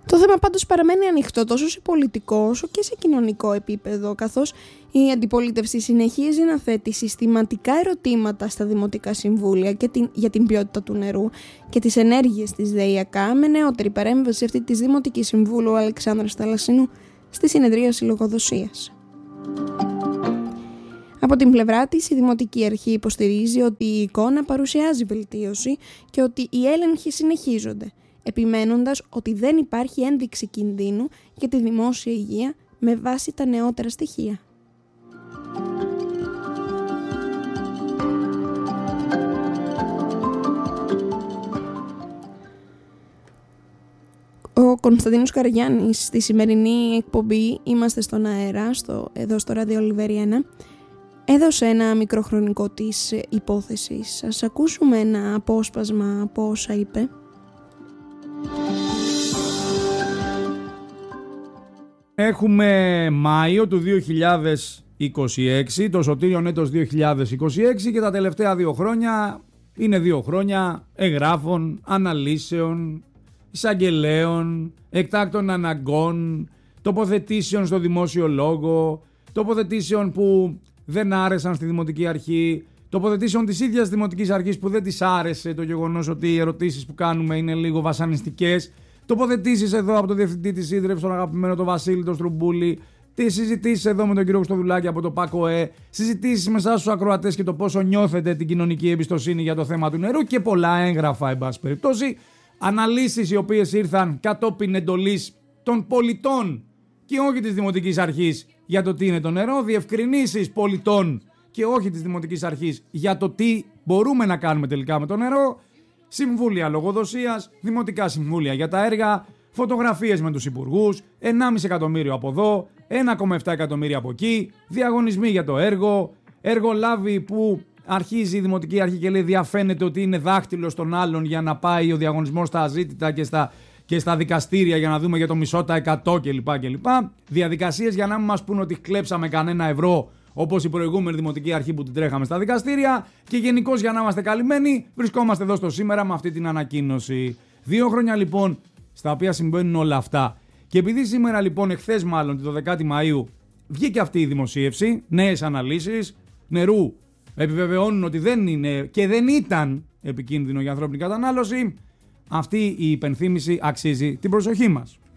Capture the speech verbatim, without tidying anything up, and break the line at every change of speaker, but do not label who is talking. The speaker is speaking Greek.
Το θέμα πάντως παραμένει ανοιχτό τόσο σε πολιτικό όσο και σε κοινωνικό επίπεδο, καθώς η αντιπολίτευση συνεχίζει να θέτει συστηματικά ερωτήματα στα δημοτικά συμβούλια και την, για την ποιότητα του νερού και τις ενέργειες της ΔΕΙΑΚΑ, με νεότερη παρέμβαση αυτή της Δημοτικής Συμβούλου Αλεξάνδρας Θαλασσινού στη συνεδρίαση λογοδοσίας. Από την πλευρά της, η Δημοτική Αρχή υποστηρίζει ότι η εικόνα παρουσιάζει βελτίωση και ότι οι έλεγχοι συνεχίζονται, επιμένοντας ότι δεν υπάρχει ένδειξη κινδύνου για τη δημόσια υγεία με βάση τα νεότερα στοιχεία. Ο Κωνσταντίνος Καραγιάννης στη σημερινή εκπομπή «Είμαστε στον αέρα», στο, εδώ στο Ράδιο Λιβέρι ένα, έδωσε ένα μικρό χρονικό της υπόθεσης. Ας ακούσουμε ένα απόσπασμα από όσα είπε.
Έχουμε Μάιο του δύο χιλιάδες είκοσι έξι, το σωτήριον έτος δύο χιλιάδες είκοσι έξι, και τα τελευταία δύο χρόνια είναι δύο χρόνια εγγράφων, αναλύσεων, εισαγγελέων, εκτάκτων αναγκών, τοποθετήσεων στο δημόσιο λόγο, τοποθετήσεων που δεν άρεσαν στη Δημοτική Αρχή, τοποθετήσεων της ίδιας Δημοτικής Αρχής που δεν της άρεσε το γεγονός ότι οι ερωτήσεις που κάνουμε είναι λίγο βασανιστικές, τοποθετήσεις εδώ από τον Διευθυντή της Ίδρευσης, τον αγαπημένο τον Βασίλη τον Στρουμπούλη, τις συζητήσεις εδώ με τον κύριο Χρυστοδουλάκη από το ΠΑΚΟΕ, συζητήσεις με εσάς τους ακροατές και το πόσο νιώθετε την κοινωνική εμπιστοσύνη για το θέμα του νερού και πολλά έγγραφα, εν πάση περιπτώσει. Αναλύσεις οι οποίες ήρθαν κατόπιν εντολής των πολιτών και όχι της Δημοτικής Αρχής για το τι είναι το νερό, διευκρινήσεις πολιτών και όχι της Δημοτικής Αρχής για το τι μπορούμε να κάνουμε τελικά με το νερό, συμβούλια λογοδοσίας, δημοτικά συμβούλια για τα έργα, φωτογραφίες με τους υπουργούς, ενάμιση εκατομμύριο από εδώ, ένα κόμμα επτά εκατομμύρια από εκεί, διαγωνισμοί για το έργο, εργολάβοι που αρχίζει η Δημοτική Αρχή και λέει διαφαίνεται ότι είναι δάχτυλος των άλλων για να πάει ο διαγωνισμός στα αζήτητα και στα, και στα δικαστήρια για να δούμε για το μισό τα εκατό κλπ. κλπ. Διαδικασίες για να μην μας πούν ότι κλέψαμε κανένα ευρώ όπως η προηγούμενη Δημοτική Αρχή που την τρέχαμε στα δικαστήρια, και γενικώς για να είμαστε καλυμμένοι βρισκόμαστε εδώ στο σήμερα με αυτή την ανακοίνωση. Δύο χρόνια λοιπόν στα οποία συμβαίνουν όλα αυτά. Και επειδή σήμερα λοιπόν, εχθές μάλλον, το δέκατο Μαΐου, βγήκε αυτή η δημοσίευση, νέες αναλύσεις νερού επιβεβαιώνουν ότι δεν είναι και δεν ήταν επικίνδυνο για ανθρώπινη κατανάλωση, αυτή η υπενθύμηση αξίζει την προσοχή μας.